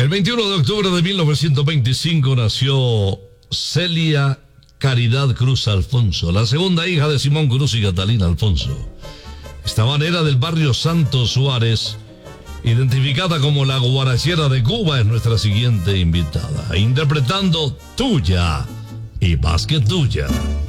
El 21 de octubre de 1925 nació Celia Caridad Cruz Alfonso, la segunda hija de Simón Cruz y Catalina Alfonso. Esta manera del barrio Santos Suárez, identificada como la guarachera de Cuba, es nuestra siguiente invitada, interpretando Tuya y Más que Tuya.